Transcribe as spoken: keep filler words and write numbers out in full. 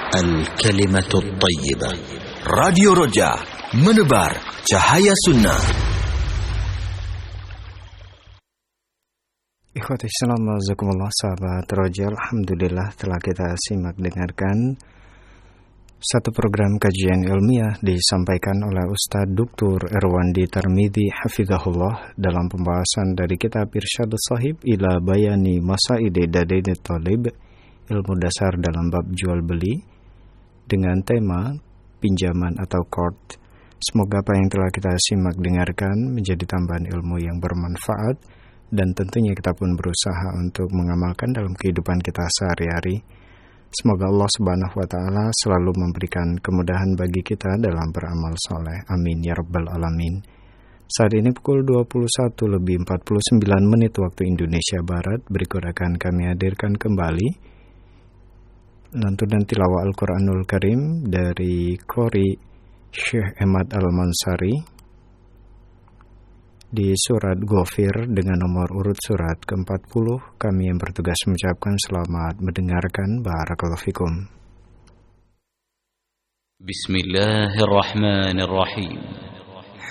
Al-Kalimatul Tayyibah. Radio Roja, menebar cahaya sunnah. Ikhwati salam wazakumullah, sahabat Roja. Alhamdulillah telah kita simak dengarkan satu program kajian ilmiah disampaikan oleh Ustadz Doktor Erwandi Tarmidhi hafizahullah dalam pembahasan dari kitab Irsyadus Shahib ila Bayani Masaidi Dadaini Talib, ilmu dasar dalam bab jual beli, dengan tema pinjaman atau qard. Semoga apa yang telah kita simak dengarkan menjadi tambahan ilmu yang bermanfaat, dan tentunya kita pun berusaha untuk mengamalkan dalam kehidupan kita sehari-hari. Semoga Allah Subhanahu wa Ta'ala selalu memberikan kemudahan bagi kita dalam beramal soleh. Amin ya rabbal alamin. Saat ini pukul dua puluh satu lebih empat puluh sembilan menit waktu Indonesia Barat. Berikut akan kami hadirkan kembali lantunan tilawah Al-Quranul Karim dari Qori Syekh Ahmad Al-Mansari di surat Ghafir dengan nomor urut surat ke empat puluh. Kami yang bertugas mengucapkan selamat mendengarkan. Barakallahu fikum. Bismillahirrahmanirrahim.